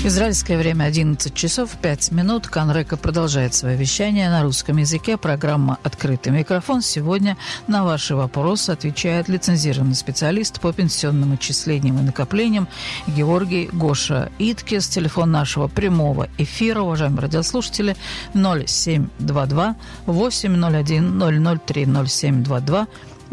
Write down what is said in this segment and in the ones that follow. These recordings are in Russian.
Израильское время 11 часов 5 минут. Канрека продолжает свое вещание на русском языке. Программа «Открытый микрофон». Сегодня на ваши вопросы отвечает лицензированный специалист по пенсионным отчислениям и накоплениям Георгий Гоша Иткис. Телефон нашего прямого эфира, уважаемые радиослушатели, 0722 801 003 0722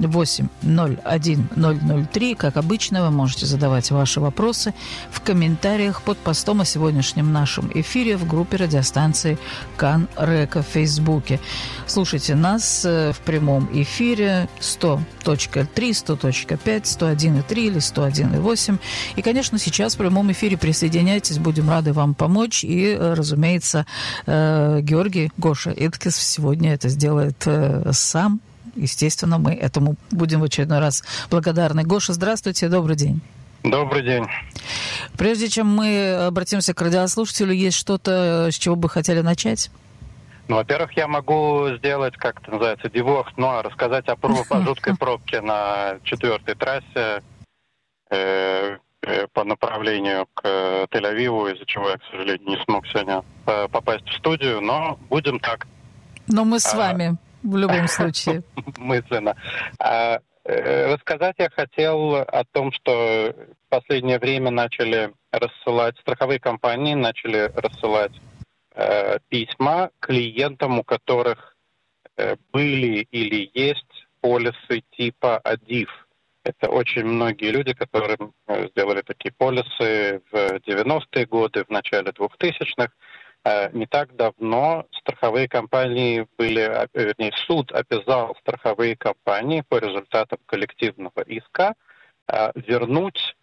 801-003. Как обычно, вы можете задавать ваши вопросы в комментариях под постом о сегодняшнем нашем эфире в группе радиостанции Канрека в Фейсбуке. Слушайте нас в прямом эфире 100.3, 100.5, 101.3 или 101.8. И, конечно, сейчас в прямом эфире присоединяйтесь, будем рады вам помочь. И, разумеется, Георгий Гоша Иткис сегодня это сделает сам. Естественно, мы этому будем в очередной раз благодарны. Гоша, здравствуйте, добрый день. Добрый день. Прежде чем мы обратимся к радиослушателю, есть что-то, с чего бы хотели начать? Ну, во-первых, я могу сделать, как это называется, диворс, рассказать о жуткой пробке на 4-й трассе по направлению к Тель-Авиву, из-за чего я, к сожалению, не смог сегодня попасть в студию, но будем так. Но мы с вами. В любом случае. Мысленно. Рассказать я хотел о том, что в последнее время страховые компании начали рассылать письма клиентам, у которых были или есть полисы типа АДИФ. Это очень многие люди, которые сделали такие полисы в 90-е годы, в начале 2000-х. Не так давно страховые компании суд обязал страховые компании по результатам коллективного иска вернуть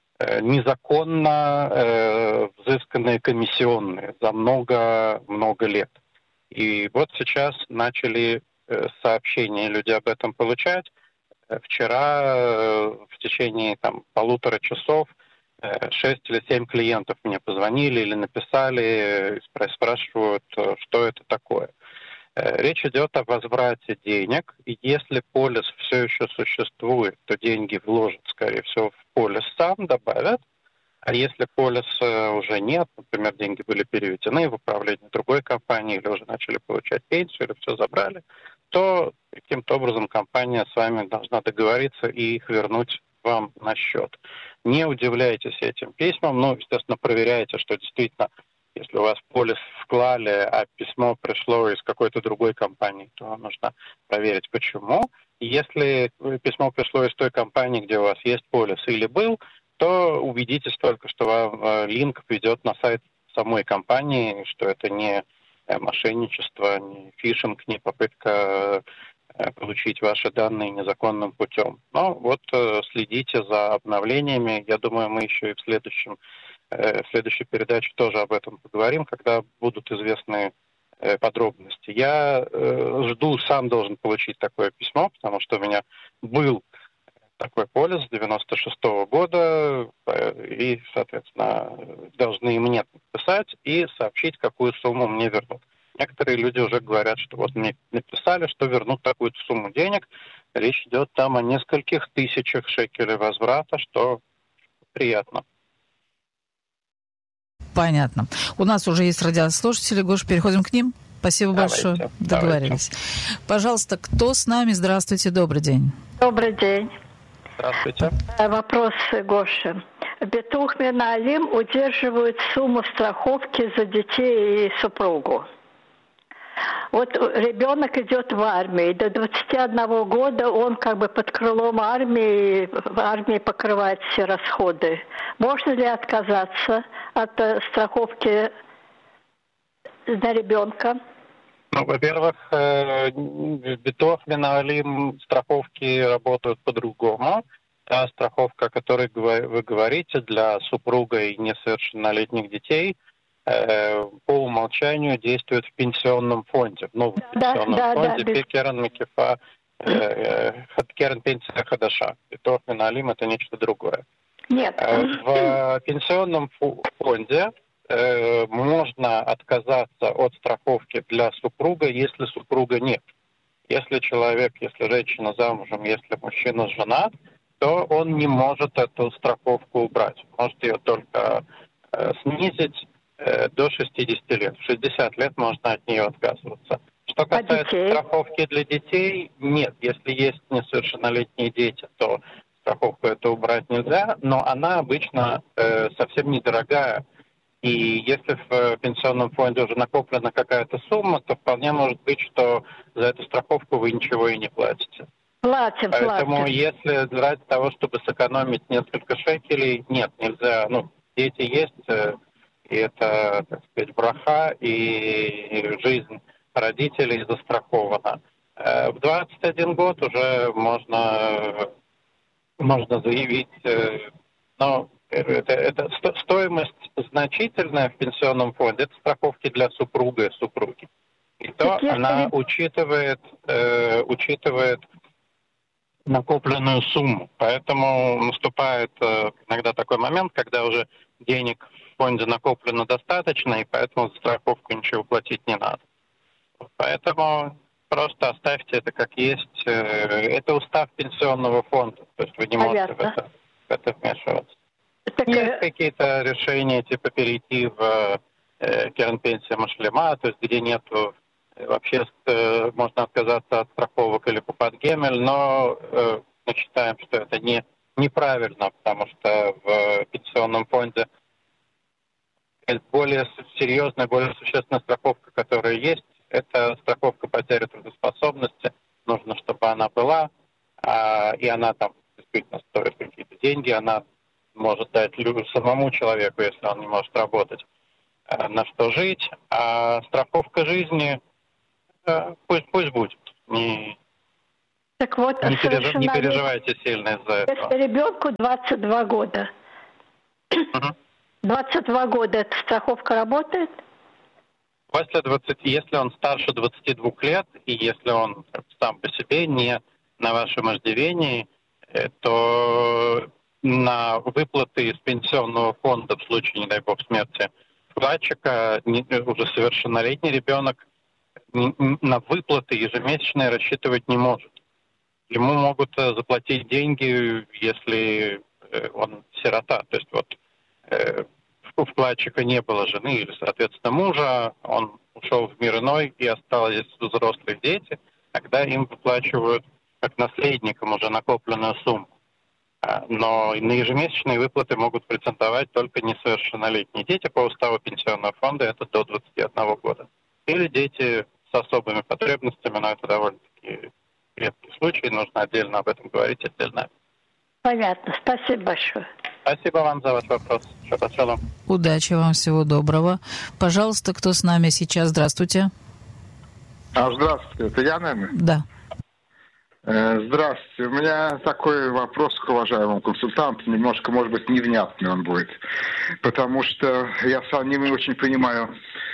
незаконно взысканные комиссионные за много лет. И вот сейчас начали сообщения люди об этом получать. Вчера в течение 1,5 часов 6 или 7 клиентов мне позвонили или написали, спрашивают, что это такое. Речь идет о возврате денег, и если полис все еще существует, то деньги вложат, скорее всего, в полис сам, добавят. А если полиса уже нет, например, деньги были переведены в управление другой компании, или уже начали получать пенсию, или все забрали, то каким-то образом компания с вами должна договориться и их вернуть вам на счет. Не удивляйтесь этим письмам, естественно, проверяйте, что действительно, если у вас полис вклали, а письмо пришло из какой-то другой компании, то нужно проверить, почему. И если письмо пришло из той компании, где у вас есть полис или был, то убедитесь только, что вам линк ведет на сайт самой компании, что это не мошенничество, не фишинг, не попытка получить ваши данные незаконным путем. Но следите за обновлениями. Я думаю, мы еще и в следующей передаче тоже об этом поговорим, когда будут известны подробности. Я сам должен получить такое письмо, потому что у меня был такой полис с 96-го года, и, соответственно, должны и мне написать и сообщить, какую сумму мне вернут. Некоторые люди уже говорят, что мне написали, что вернут такую-то сумму денег. Речь идет там о нескольких тысячах шекелей возврата, что приятно. Понятно. У нас уже есть радиослушатели. Гош, переходим к ним. Спасибо большое. Договорились. Пожалуйста, кто с нами? Здравствуйте, добрый день. Добрый день. Здравствуйте. Вопрос Гоши. Битух Миналим удерживают сумму страховки за детей и супругу. Вот ребенок идет в армию, и до 21 года он под крылом армии, в армии покрывает все расходы. Можно ли отказаться от страховки на ребенка? Во-первых, в Битух Миналим страховки работают по-другому. Та страховка, о которой вы говорите, для супруга и несовершеннолетних детей, по умолчанию действует в пенсионном фонде, в новом пенсионном фонде Керен Мекифа, Керен Пенсия Хадаша. Битух Миналим — это нечто другое. Нет. В пенсионном фонде можно отказаться от страховки для супруга, если супруга нет. Если женщина замужем, если мужчина женат, то он не может эту страховку убрать. Может ее только снизить до 60 лет. В 60 лет можно от нее отказываться. Что касается страховки для детей, нет. Если есть несовершеннолетние дети, то страховку эту убрать нельзя, но она обычно совсем недорогая. И если в пенсионном фонде уже накоплена какая-то сумма, то вполне может быть, что за эту страховку вы ничего и не платите. Поэтому если ради того, чтобы сэкономить несколько шекелей, нет, нельзя. Ну, дети есть, и это, так сказать, браха, и жизнь родителей застрахована. В 21 год уже можно заявить, но это стоимость значительная в пенсионном фонде. Это страховки для супруга и супруги. И то она учитывает накопленную сумму. Поэтому наступает иногда такой момент, когда уже денег в фонде накоплено достаточно, и поэтому за страховку ничего платить не надо. Поэтому просто оставьте это как есть. Это устав пенсионного фонда. То есть вы не можете в это вмешиваться. Есть какие-то решения, типа перейти в керн-пенсия машлема, то есть где нету вообще можно отказаться от страховок или купат-гемель, но мы считаем, что это неправильно, потому что в пенсионном фонде более серьезная, более существенная страховка, которая есть, это страховка потери трудоспособности. Нужно, чтобы она была, и она там действительно стоит какие-то деньги, она может дать самому человеку, если он не может работать, на что жить. А страховка жизни пусть будет. Не переживайте сильно из-за этого. Если ребенку 22 года, 22 года эта страховка работает? Если он старше 22 лет, и если он сам по себе не на вашем иждивении, то на выплаты из пенсионного фонда в случае, не дай бог, смерти вкладчика, уже совершеннолетний ребенок на выплаты ежемесячные рассчитывать не может. Ему могут заплатить деньги, если он сирота. То есть вот у вкладчика не было жены или, соответственно, мужа, он ушел в мир иной и остались взрослые дети, тогда им выплачивают как наследникам уже накопленную сумму. Но на ежемесячные выплаты могут претендовать только несовершеннолетние дети по уставу пенсионного фонда, это до 21 года. Или дети с особыми потребностями, но это довольно-таки редкий случай, нужно отдельно об этом говорить, отдельно. Понятно, спасибо большое. Спасибо вам за ваш вопрос. Шаббат. Удачи вам, всего доброго. Пожалуйста, кто с нами сейчас? Здравствуйте. Здравствуйте, это я, наверное? Да. Здравствуйте. У меня такой вопрос к уважаемому консультанту. Немножко, может быть, невнятный он будет. Потому что я сам не очень понимаю.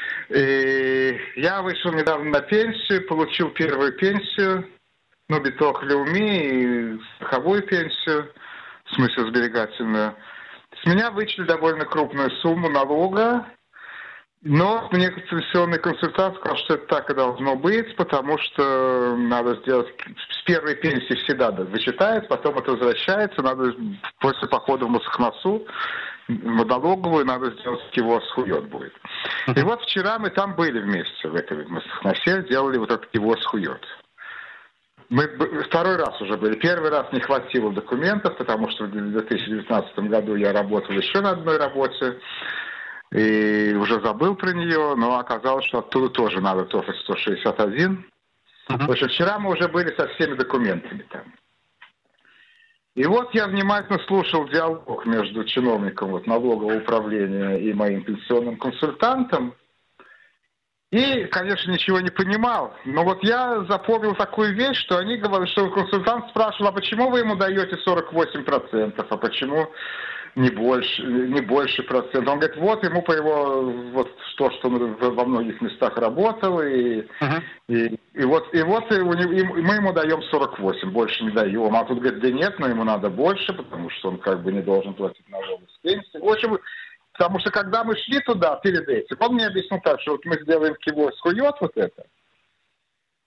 Я вышел недавно на пенсию, получил первую пенсию, битох леуми и страховую пенсию, в смысле сберегательную. С меня вычли довольно крупную сумму налога, но мне пенсионный консультант сказал, что это так и должно быть, потому что надо сделать... С первой пенсии всегда вычитается, потом это возвращается, надо после похода в Мусахнасу, в налоговую, надо сделать его схует будет. И вот вчера мы там были вместе в этой Мусахнасе, делали вот этот его схует. Мы второй раз уже были. Первый раз не хватило документов, потому что в 2019 году я работал еще на одной работе. И уже забыл про нее, но оказалось, что оттуда тоже надо ТОФ 161. В общем, вчера мы уже были со всеми документами там. И вот я внимательно слушал диалог между чиновником налогового управления и моим пенсионным консультантом. И, конечно, ничего не понимал. Но вот я запомнил такую вещь, что они говорят, что консультант спрашивал, а почему вы ему даете 48%, а почему не больше процентов. Он говорит, вот ему по его, то, что он во многих местах работал, и мы ему даем 48, больше не даем. А тут говорит, да нет, но ему надо больше, потому что он не должен платить налоги с пенсии. В общем, потому что когда мы шли туда перед этим, он мне объяснил так, что вот мы сделаем его схует вот это,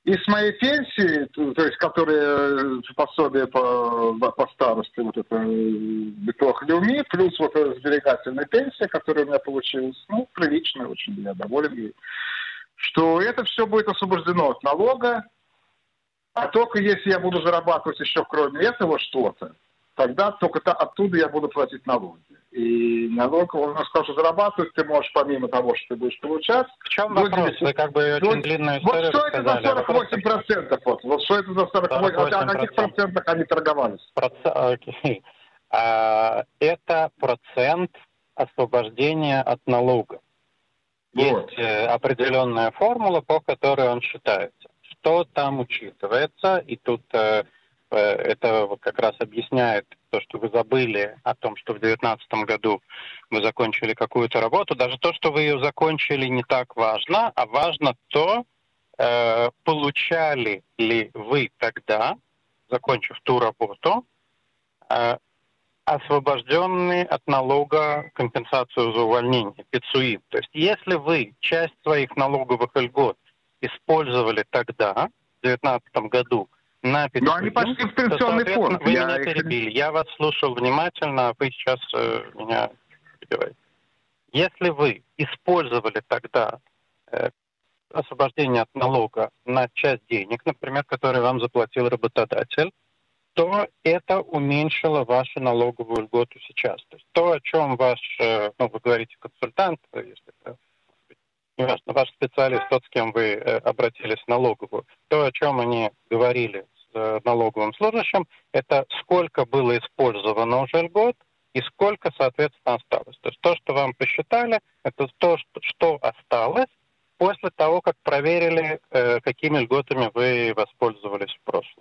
И с моей пенсии, то есть, которые пособие по старости, вот это битох люми, плюс вот эта сберегательная пенсия, которая у меня получилась, ну, приличная очень, я доволен ей, что это все будет освобождено от налога, а только если я буду зарабатывать еще кроме этого что-то, тогда только оттуда я буду платить налоги. И налог, он сказал, что зарабатывать ты можешь помимо того, что ты будешь получать. В чем вопрос? Вы как бы очень длинную историю вот что рассказали. это за 48%? Вот что это за 48%? О каких процентах они торговались? Окей. Это процент освобождения от налога. Вот. Есть определенная формула, по которой он считается. Что там учитывается, и тут это как раз объясняет то, что вы забыли о том, что в 2019 году вы закончили какую-то работу. Даже то, что вы ее закончили, не так важно, а важно то, получали ли вы тогда, закончив ту работу, освобожденные от налога компенсацию за увольнение, пицуим. То есть если вы часть своих налоговых льгот использовали тогда, в 2019 году, на пицуим, но они пошли в пенсионный фонд. Вы меня перебили. Я вас слушал внимательно, а вы сейчас меня перебиваете. Если вы использовали тогда освобождение от налога на часть денег, например, которые вам заплатил работодатель, то это уменьшило вашу налоговую льготу сейчас. То есть то, о чем ваш, вы говорите, консультант, если это, неважно, ваш специалист, тот, с кем вы обратились в налоговую, то, о чем они говорили с налоговым служащим, это сколько было использовано уже льгот и сколько, соответственно, осталось. То есть то, что вам посчитали, это то, что осталось после того, как проверили, какими льготами вы воспользовались в прошлом.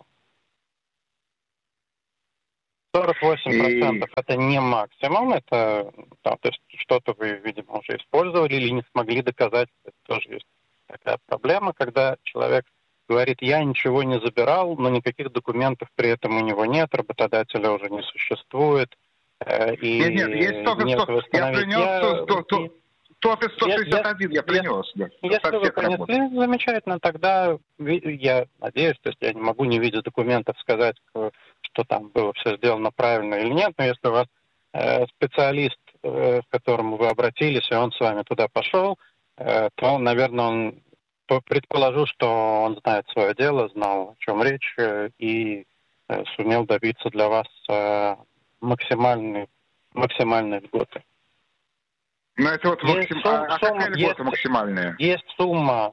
48% это не максимум, это то есть что-то вы, видимо, уже использовали или не смогли доказать. Это тоже есть такая проблема, когда человек говорит, я ничего не забирал, но никаких документов при этом у него нет, работодателя уже не существует. И нет, есть только что. Я принес 161 я принес. Если вы принесли, замечательно, тогда я надеюсь, то есть я не могу, не видя документов, сказать, что там было все сделано правильно или нет, но если у вас специалист, к которому вы обратились, и он с вами туда пошел, то, наверное, предположу, что он знает свое дело, знал, о чем речь, и сумел добиться для вас максимальной льготы. Но это вот какая льгота максимальная? Есть сумма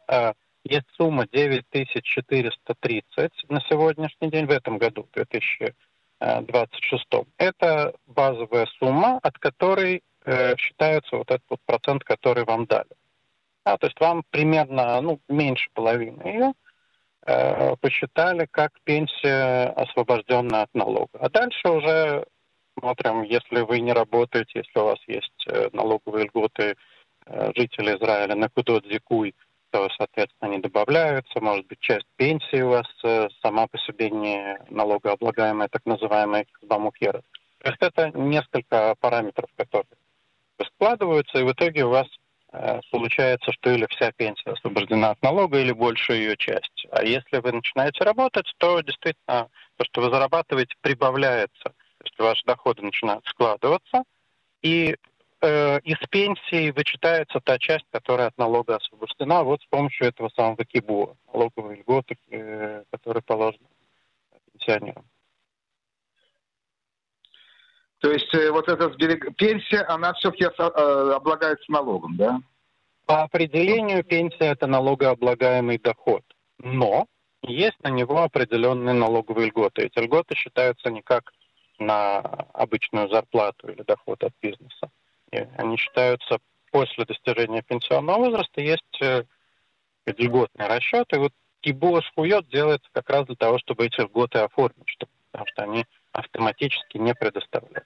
9430 на сегодняшний день, в этом году, в 2026. Это базовая сумма, от которой считается вот этот вот процент, который вам дали. То есть вам примерно меньше половины ее посчитали как пенсия, освобожденная от налога. А дальше уже смотрим, если вы не работаете, если у вас есть налоговые льготы жителей Израиля на кудот зикуй, то, соответственно, они добавляются. Может быть, часть пенсии у вас сама по себе не налогооблагаемая, так называемая кизбамукера. То есть это несколько параметров, которые складываются, и в итоге у вас получается, что или вся пенсия освобождена от налога, или большая ее часть. А если вы начинаете работать, то действительно то, что вы зарабатываете, прибавляется. То есть ваши доходы начинают складываться, и из пенсии вычитается та часть, которая от налога освобождена, вот с помощью этого самого КИБУ, налоговой льготы, которые положены пенсионерам. То есть вот эта пенсия, она все-таки облагается налогом, да? По определению пенсия – это налогооблагаемый доход, но есть на него определенные налоговые льготы. Эти льготы считаются не как на обычную зарплату или доход от бизнеса. Они считаются после достижения пенсионного возраста, есть льготный расчет, и вот КИБУ хуёт делается как раз для того, чтобы эти льготы оформить, потому что они автоматически не предоставляют.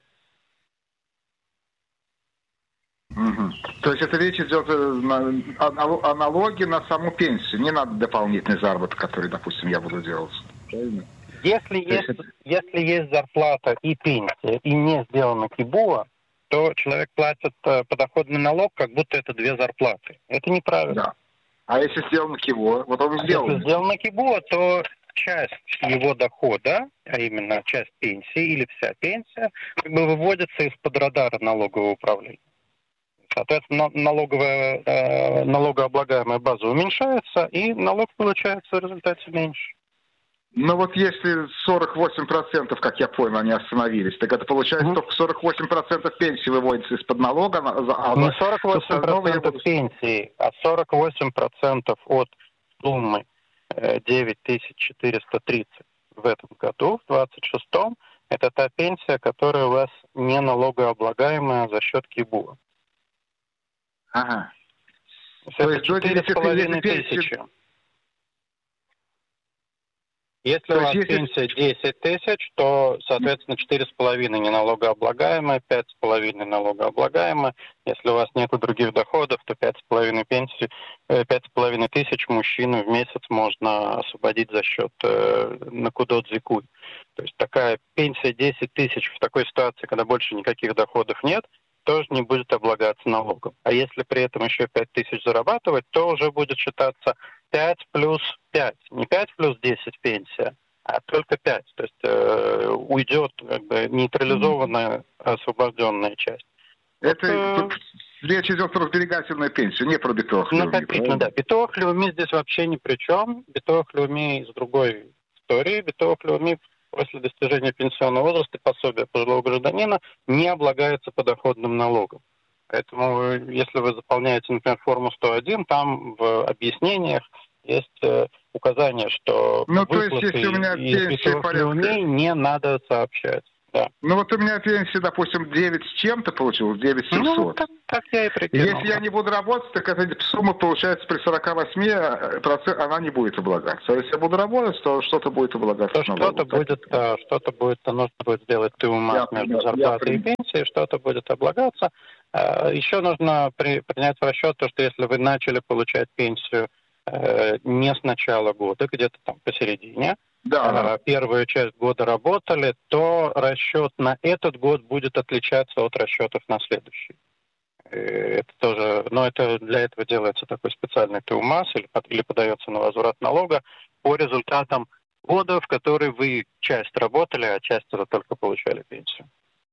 Угу. То есть это речь идет о налоге на саму пенсию, не надо дополнительный заработок, который, допустим, я буду делать. Правильно? Если есть зарплата и пенсия, и не сделано КИБУ, то человек платит подоходный налог, как будто это две зарплаты. Это неправильно. Да. А если сделал на КИБО? Вот он сделал. Если сделал на КИБО, то часть его дохода, а именно часть пенсии или вся пенсия, как бы выводится из-под радара налогового управления. Соответственно, налогооблагаемая база уменьшается, и налог получается в результате меньше. Ну вот если 48%, как я понял, они остановились, так это получается только 48% пенсии выводится из-под налога. Не 48% пенсии, а 48% от суммы 9430 в этом году, в 26-м, это та пенсия, которая у вас не налогооблагаемая за счет КИБО. Ага. То есть 4,5 тысячи. Если у вас пенсия 10 тысяч, то, соответственно, 4,5 не налогооблагаемая, 5,5 налогооблагаемая. Если у вас нет других доходов, то 5,5 тысяч мужчину в месяц можно освободить за счет накудот-зикуй. То есть такая пенсия 10 тысяч в такой ситуации, когда больше никаких доходов нет, тоже не будет облагаться налогом. А если при этом еще 5 тысяч зарабатывать, то уже будет считаться 5 плюс 5. Не 5 плюс 10 пенсия, а только 5. То есть уйдет как бы нейтрализованная освобожденная часть. Это речь идет про сберегательную пенсию, не про битох леуми. Накопительно, да. Битох леуми здесь вообще ни при чем. Битох леуми из другой истории. Битох леуми после достижения пенсионного возраста пособие пожилого гражданина не облагается подоходным налогом. Поэтому, если вы заполняете, например, форму 101, там в объяснениях есть указание, что выплаты из битох леуми не надо сообщать. Да. Ну вот у меня пенсия, допустим, 9 с чем-то получилось, 9700. Ну, так я и прикинул. Если я не буду работать, так эта сумма, получается, при 48% она не будет облагаться. А если я буду работать, то что-то будет облагаться. То нужно будет сделать тыумас между зарплатой и пенсией, что-то будет облагаться. Еще нужно принять в расчет то, что если вы начали получать пенсию не с начала года, где-то там посередине, первую часть года работали, то расчет на этот год будет отличаться от расчетов на следующий. Это тоже, но это для этого делается такой специальный ТУМАС или подается на возврат налога по результатам года, в который вы часть работали, а часть это только получали пенсию.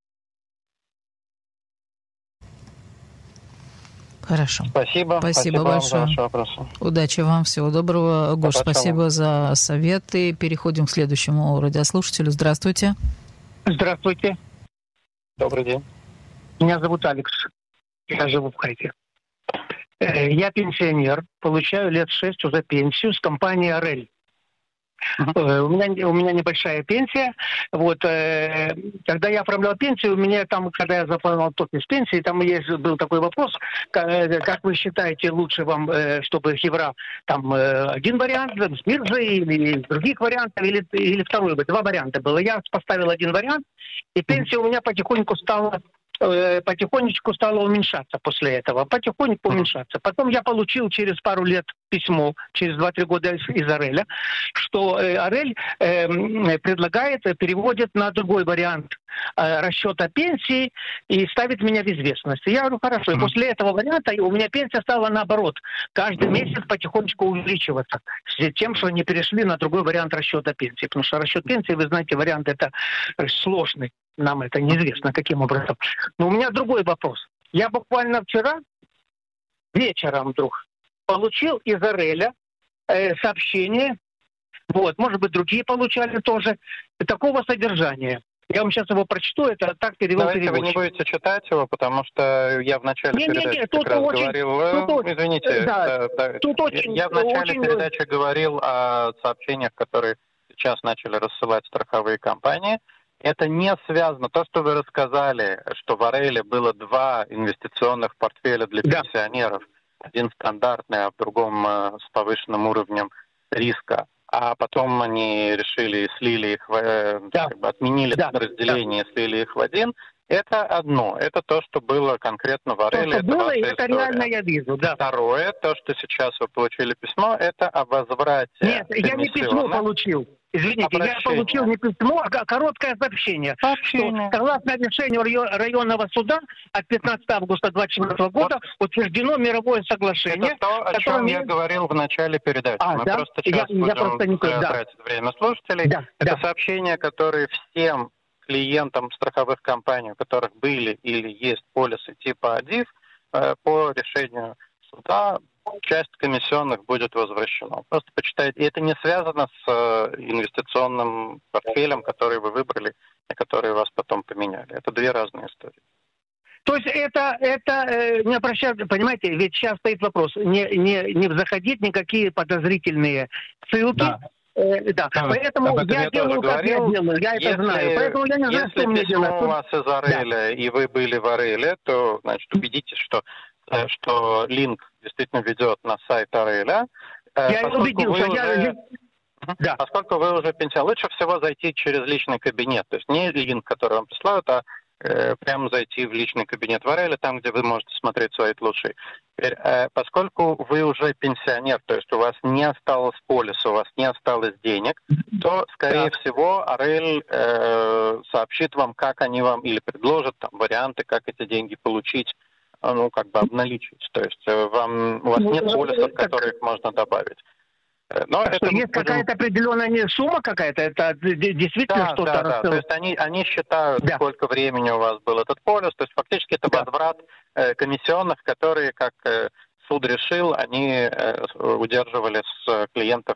Хорошо. Спасибо Спасибо большое. Вам за ваши вопросы. Удачи вам, всего доброго. Гош, спасибо за советы. Переходим к следующему радиослушателю. Здравствуйте. Здравствуйте. Добрый день. Меня зовут Алекс. Я живу в Хайфе. Я пенсионер, получаю лет 6 уже пенсию с компании «Орель». У меня небольшая пенсия. Вот, когда я оформлял пенсию, у меня там, когда я заполнял топис пенсии, там был такой вопрос, как вы считаете, лучше вам, чтобы евро, там один вариант, с биржей, или других вариантов, или второй, два варианта было. Я поставил один вариант, и пенсия у меня потихонечку стала уменьшаться после этого. Потихоньку уменьшаться. Потом я получил через пару лет письмо, через 2-3 года из Ореля, что Орель переводит на другой вариант расчета пенсии и ставит меня в известность. Я говорю, хорошо. И после этого варианта у меня пенсия стала наоборот. Каждый месяц потихонечку увеличиваться. С тем, что они перешли на другой вариант расчета пенсии. Потому что расчет пенсии, вы знаете, вариант это сложный. Нам это неизвестно, каким образом. Но у меня другой вопрос. Я буквально вчера вечером вдруг получил из Ореля сообщение, вот, может быть, другие получали тоже, такого содержания. Я вам сейчас его прочту, это так перевел переводчик. Давайте вы не будете читать его, потому что я в начале передачи говорил... Извините, я в начале передачи говорил о сообщениях, которые сейчас начали рассылать страховые компании. Это не связано. То, что вы рассказали, что в Ореле было 2 инвестиционных портфеля для пенсионеров, один стандартный, а в другом с повышенным уровнем риска, а потом они решили и слили их, отменили разделение и слили их в один, это одно. Это то, что было конкретно в Ореле. Это было, и это реально я вижу, да. Второе, то, что сейчас вы получили письмо, это о возврате. Нет, я не письмо получил. Извините, я получил не письмо, а короткое сообщение. Что, согласно решению районного суда от 15 августа 2024 года утверждено мировое соглашение. Это то, о чем я говорил в начале передачи. Мы да? просто сейчас будем тратить время слушателей. Это сообщение, которое всем клиентам страховых компаний, у которых были или есть полисы типа АДИФ, по решению суда часть комиссионных будет возвращена. Просто почитайте. И это не связано с инвестиционным портфелем, который вы выбрали, и который вас потом поменяли. Это две разные истории. То есть это не обращаться, понимаете, ведь сейчас стоит вопрос, не заходить никакие подозрительные ссылки. Да. Поэтому я делаю, как я делаю, я это знаю. Поэтому я не знаю, что мне делать. Если письмо у вас из Ареля, и вы были в Ареле, то, значит, убедитесь, что линк действительно ведет на сайт Ареля. Я убедился. Поскольку вы уже пенсионер, лучше всего зайти через личный кабинет. То есть не линк, который вам присылают, а прямо зайти в личный кабинет в Ареле, там, где вы можете смотреть свои лучшие. Теперь, поскольку вы уже пенсионер, то есть у вас не осталось полиса, у вас не осталось денег, то, скорее всего, Арель сообщит вам, как они вам, или предложат там варианты, как эти деньги получить, обналичить. То есть у вас нет полисов, которые можно добавить. Но это есть какая-то определенная сумма какая-то? Это действительно что-то? Да. То есть они считают, сколько времени у вас был этот полис. То есть фактически это возврат комиссионных, которые, как суд решил, они удерживали с клиентов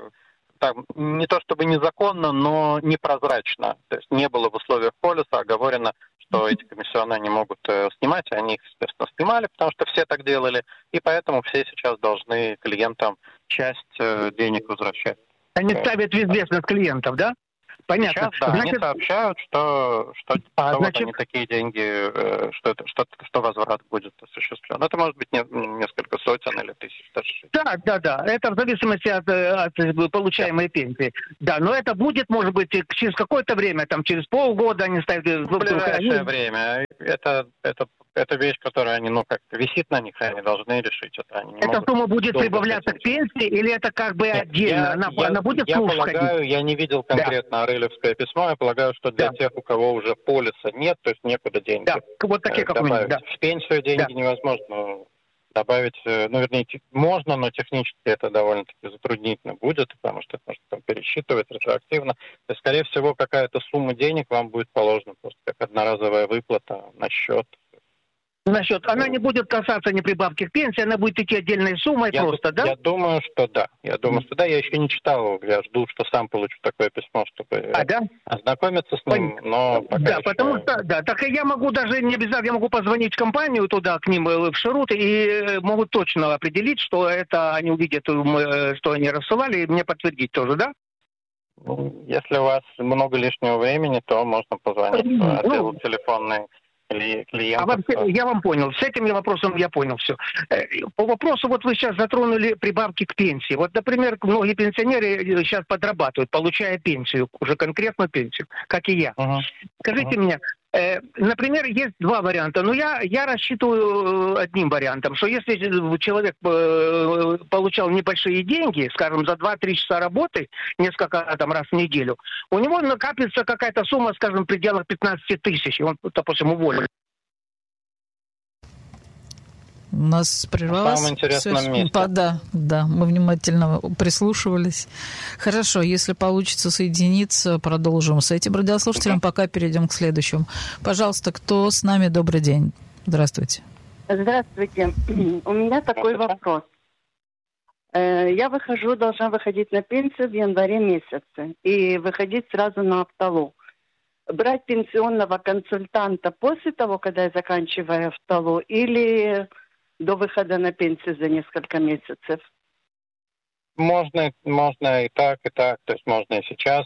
не то чтобы незаконно, но непрозрачно. То есть не было в условиях полиса оговорено, что эти комиссионные не могут снимать. Они их, естественно, снимали, потому что все так делали. И поэтому все сейчас должны клиентам часть денег возвращать. Они ставят в известность клиентов, да? Понятно. Сейчас, они сообщают, что вот они такие деньги, что возврат будет осуществлен. Это может быть несколько сотен или тысяч даже. Да. Это в зависимости от получаемой пенсии. Да, но это будет, может быть, через какое-то время, там, через полгода они ставят... В ближайшее время. Это вещь, которая висит на них, и они должны решить это. Эта сумма будет прибавляться к пенсии, или это как бы отдельно? Она будет я полагаю, я не видел конкретно Арелевское письмо, я полагаю, что для тех, у кого уже полиса нет, то есть некуда деньги вот такие, как добавить. В пенсию деньги невозможно добавить, вернее, можно, но технически это довольно-таки затруднительно будет, потому что это нужно пересчитывать ретроактивно. То есть, скорее всего, какая-то сумма денег вам будет положена просто как одноразовая выплата на счет. Она не будет касаться ни прибавки к пенсии, она будет идти отдельной суммой да? Я думаю, что да. Я еще не читал, я жду, что сам получу такое письмо, чтобы ознакомиться с ним, но пока потому что, так и я могу даже не обязательно, я могу позвонить в компанию туда, к ним в Шерут, и могут точно определить, что это они увидят, что они рассылали, и мне подтвердить тоже, да? Если у вас много лишнего времени, то можно позвонить в отдел телефонный. Я вам понял. С этим вопросом я понял все. По вопросу, вот вы сейчас затронули прибавки к пенсии. Вот, например, многие пенсионеры сейчас подрабатывают, получая пенсию, уже конкретную пенсию, как и я. Скажите мне, например, есть два варианта. Но я рассчитываю одним вариантом, что если человек получал небольшие деньги, скажем, за 2-3 часа работы, несколько раз в неделю, у него накапится какая-то сумма, скажем, в пределах 15 тысяч, и он, допустим, уволен. У нас прервалось. В самом интересном месте. Да, мы внимательно прислушивались. Хорошо, если получится соединиться, продолжим с этим радиослушателем, пока перейдем к следующему. Пожалуйста, кто с нами? Добрый день. Здравствуйте. Здравствуйте. У меня такой вопрос. Я должна выходить на пенсию в январе месяце и выходить сразу на Автолу. Брать пенсионного консультанта после того, когда я заканчиваю Автолу, или до выхода на пенсию за несколько месяцев? Можно и так, и так. То есть можно и сейчас.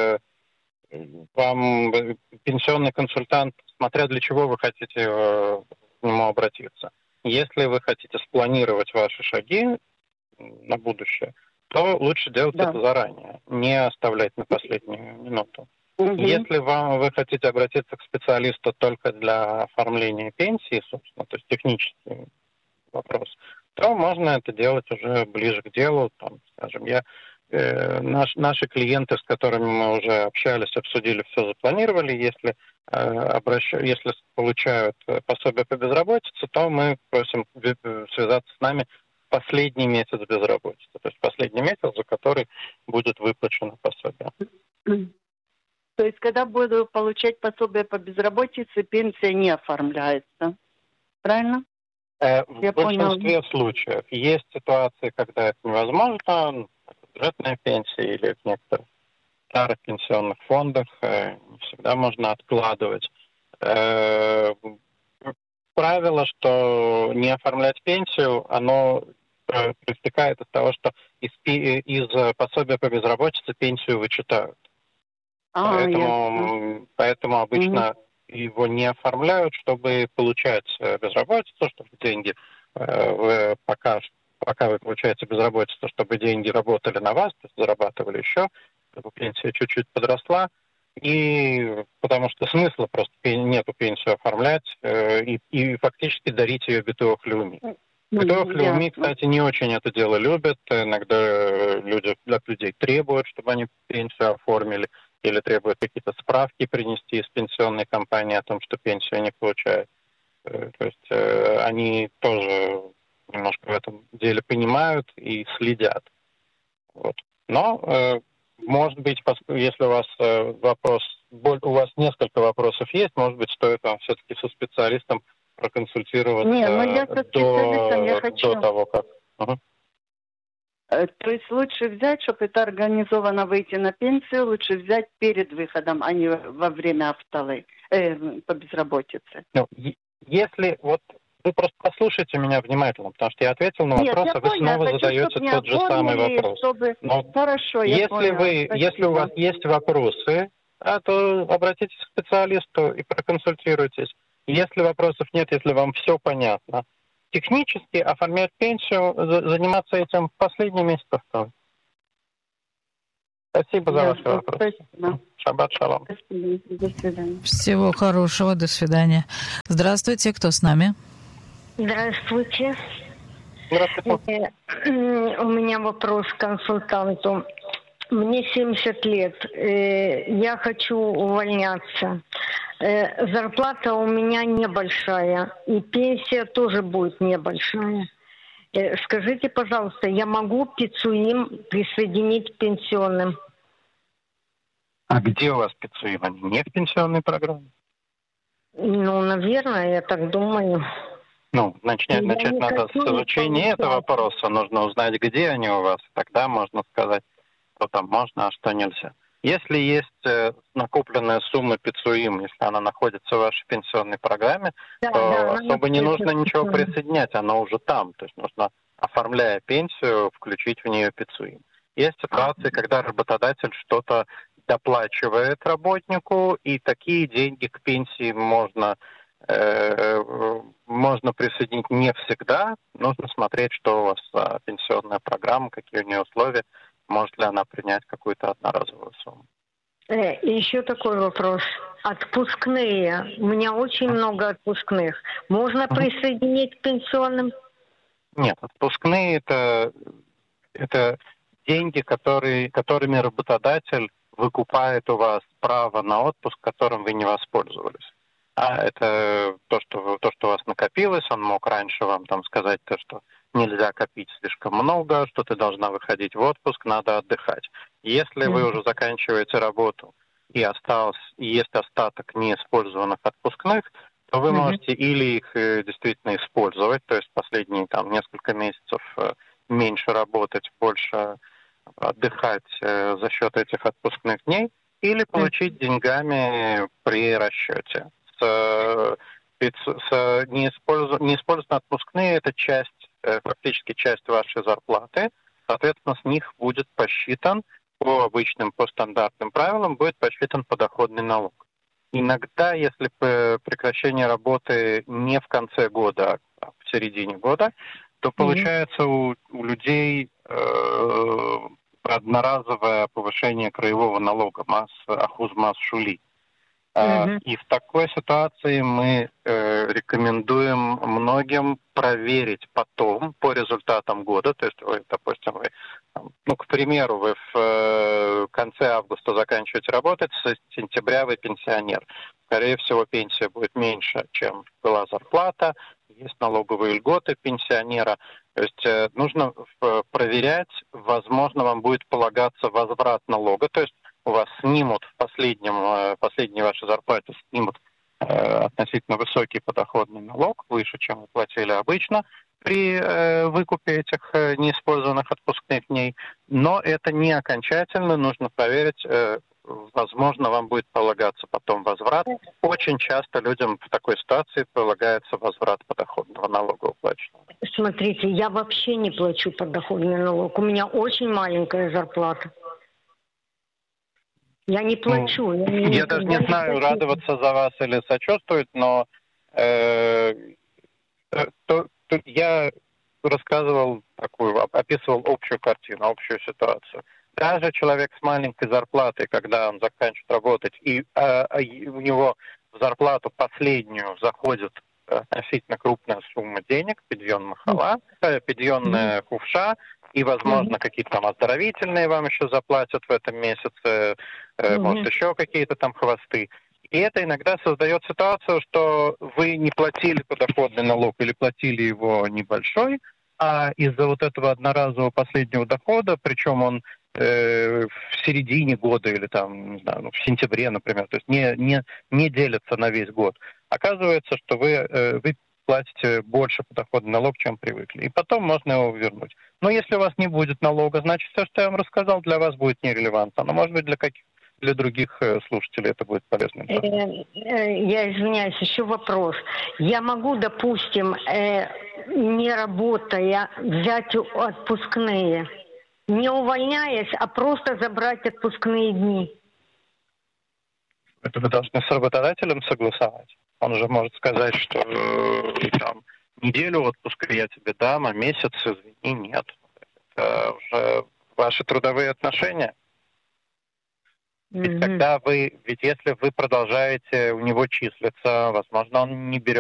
Вам пенсионный консультант, смотря для чего вы хотите к нему обратиться. Если вы хотите спланировать ваши шаги на будущее, то лучше делать это заранее, не оставлять на последнюю минуту. Если вы хотите обратиться к специалисту только для оформления пенсии, собственно, то есть технический вопрос, то можно это делать уже ближе к делу. Там, скажем, наши клиенты, с которыми мы уже общались, обсудили, все запланировали. Если получают пособие по безработице, то мы просим связаться с нами последний месяц безработицы. То есть последний месяц, за который будет выплачено пособие. То есть, когда буду получать пособие по безработице, пенсия не оформляется. Правильно? В большинстве случаев. Есть ситуации, когда это невозможно, бюджетная пенсия или в некоторых старых пенсионных фондах не всегда можно откладывать. Правило, что не оформлять пенсию, оно проистекает из того, что из пособия по безработице пенсию вычитают. Поэтому обычно его не оформляют, чтобы получать безработицу, чтобы деньги, пока вы получаете безработицу, чтобы деньги работали на вас, то есть зарабатывали еще, чтобы пенсия чуть-чуть подросла. И потому что смысла просто нету пенсию оформлять и фактически дарить ее битувах леуми. Битувах леуми, кстати, не очень это дело любят. Иногда люди от людей требуют, чтобы они пенсию оформили, или требуют какие-то справки принести из пенсионной компании о том, что пенсию не получают. То есть они тоже немножко в этом деле понимают и следят. Вот. Но, может быть, если у вас у вас несколько вопросов есть, может быть, стоит вам все-таки со специалистом проконсультироваться до того, как... То есть лучше взять, чтобы это организованно выйти на пенсию, лучше взять перед выходом, а не во время автолы по безработице. Если вы просто послушайте меня внимательно, потому что я ответил на вопрос, а вы снова задаете тот же самый вопрос. Хорошо, если у вас есть вопросы, то обратитесь к специалисту и проконсультируйтесь. Если вопросов нет, если вам все понятно, технически оформлять пенсию, заниматься этим в последний месяц осталось. Спасибо за ваши вопросы. Шаббат шалом. До свидания. Всего хорошего, до свидания. Здравствуйте, кто с нами? Здравствуйте. Здравствуйте. У меня вопрос к консультанту. Мне 70 лет. Я хочу увольняться. Зарплата у меня небольшая. И пенсия тоже будет небольшая. Скажите, пожалуйста, я могу пицуим присоединить к пенсионным? А где у вас пицуим? Они не в пенсионной программе? Наверное, я так думаю. Начать надо с изучения этого вопроса. Нужно узнать, где они у вас. Тогда можно сказать, что там можно, а что нельзя. Если есть накопленная сумма пицуим, если она находится в вашей пенсионной программе, то особо не нужно ничего присоединять, она уже там. То есть нужно, оформляя пенсию, включить в нее пицуим. Есть ситуации, когда работодатель что-то доплачивает работнику, и такие деньги к пенсии можно присоединить не всегда. Нужно смотреть, что у вас за пенсионная программа, какие у нее условия. Может ли она принять какую-то одноразовую сумму? И еще такой вопрос. Отпускные. У меня очень много отпускных. Можно присоединить к пенсионным? Нет, отпускные это деньги, которыми работодатель выкупает у вас право на отпуск, которым вы не воспользовались. А это то, что у вас накопилось, он мог раньше вам сказать то, что нельзя копить слишком много, что ты должна выходить в отпуск, надо отдыхать. Если вы уже заканчиваете работу и есть остаток неиспользованных отпускных, то вы можете или их действительно использовать, то есть последние несколько месяцев меньше работать, больше отдыхать за счет этих отпускных дней, или получить деньгами при расчете. Неиспользованные отпускные – это фактически часть вашей зарплаты. Соответственно, с них будет посчитан по стандартным правилам, будет посчитан подоходный налог. Иногда, если прекращение работы не в конце года, а в середине года, то получается у людей одноразовое повышение краевого налога, ахуз мас шули. И в такой ситуации мы рекомендуем многим проверить потом, по результатам года, то есть, допустим, вы Ну, к примеру, вы в конце августа заканчиваете работать, с сентября вы пенсионер. Скорее всего, пенсия будет меньше, чем была зарплата, есть налоговые льготы пенсионера. То есть нужно проверять, возможно, вам будет полагаться возврат налога, то есть у вас снимут в последней вашей зарплате снимут относительно высокий подоходный налог, выше, чем вы платили обычно при выкупе этих неиспользованных отпускных дней. Но это не окончательно, нужно проверить, возможно, вам будет полагаться потом возврат. Очень часто людям в такой ситуации полагается возврат подоходного налога уплаченного. Смотрите, я вообще не плачу подоходный налог. У меня очень маленькая зарплата. Я не плачу. Я даже не знаю, радоваться за вас или сочувствовать, но я рассказывал описывал общую картину, общую ситуацию. Даже человек с маленькой зарплатой, когда он заканчивает работать, и у него в зарплату последнюю заходит относительно крупная сумма денег, пидьон махала, пидьон хувша, и, возможно, какие-то там оздоровительные вам еще заплатят в этом месяце, может, еще какие-то там хвосты. И это иногда создает ситуацию, что вы не платили подоходный налог или платили его небольшой, а из-за вот этого одноразового последнего дохода, причем он в середине года или там, не знаю, в сентябре, например, то есть не делится на весь год, оказывается, что вы платите больше подоходный налог, чем привыкли. И потом можно его вернуть. Но если у вас не будет налога, значит, все, что я вам рассказал, для вас будет нерелевантно. Но, может быть, для других слушателей это будет полезно. Я извиняюсь, еще вопрос. Я могу, допустим, не работая, взять отпускные, не увольняясь, а просто забрать отпускные дни? Это вы должны с работодателем согласовать. Он уже может сказать, что там неделю отпуска я тебе дам, а месяц, извини, нет. Это уже ваши трудовые отношения. Ведь когда ведь если вы продолжаете у него числиться, возможно, он не берет